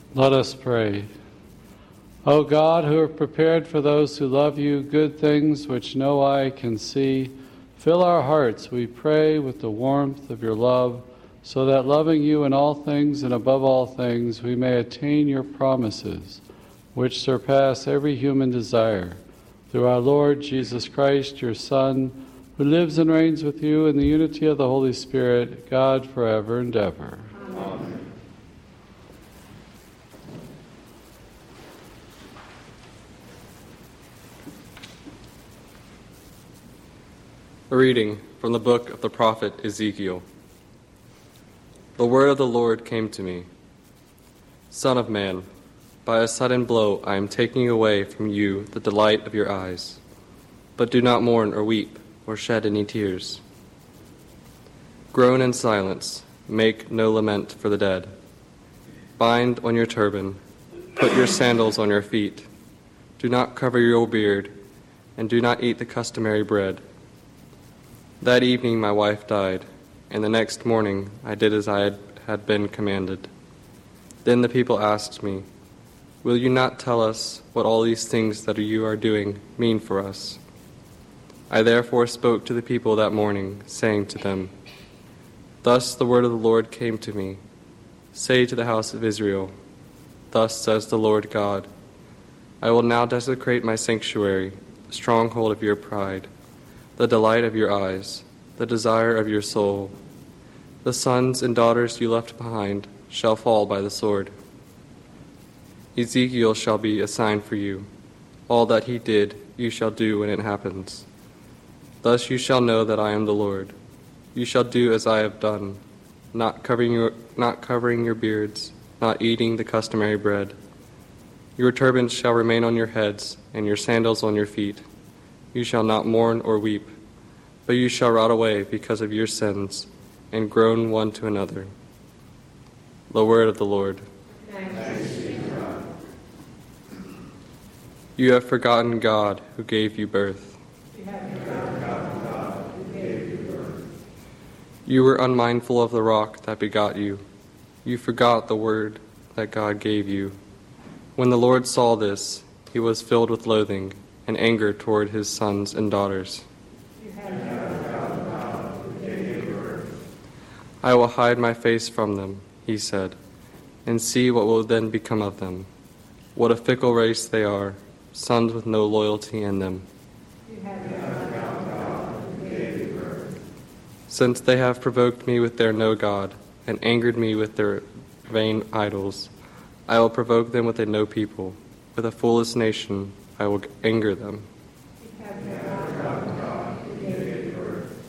Let us pray. O God, who have prepared for those who love you good things which no eye can see, fill our hearts, we pray, with the warmth of your love, so that loving you in all things and above all things, we may attain your promises, which surpass every human desire. Through our Lord Jesus Christ, your Son, who lives and reigns with you in the unity of the Holy Spirit, God, forever and ever. Amen. A reading from the book of the prophet Ezekiel. The word of the Lord came to me. Son of man, by a sudden blow I am taking away from you the delight of your eyes. But do not mourn or weep or shed any tears. Groan in silence, make no lament for the dead. Bind on your turban, put your sandals on your feet. Do not cover your beard, and do not eat the customary bread. That evening my wife died, and the next morning I did as I had been commanded. Then the people asked me, "Will you not tell us what all these things that you are doing mean for us?" I therefore spoke to the people that morning, saying to them, "Thus the word of the Lord came to me. Say to the house of Israel, Thus says the Lord God, I will now desecrate my sanctuary, the stronghold of your pride, the delight of your eyes, the desire of your soul. The sons and daughters you left behind shall fall by the sword. Ezekiel shall be a sign for you. All that he did you shall do when it happens. Thus you shall know that I am the Lord. You shall do as I have done, not covering your beards, not eating the customary bread. Your turbans shall remain on your heads, and your sandals on your feet. You shall not mourn or weep, but you shall rot away because of your sins, and groan one to another." The word of the Lord. Thanks be to God. You have forgotten God who gave you birth. You were unmindful of the rock that begot you. You forgot the word that God gave you. When the Lord saw this, he was filled with loathing and anger toward his sons and daughters. I will hide my face from them, he said, and see what will then become of them. What a fickle race they are, sons with no loyalty in them. Since they have provoked me with their no God, and angered me with their vain idols, I will provoke them with a no people. With a foolish nation I will anger them.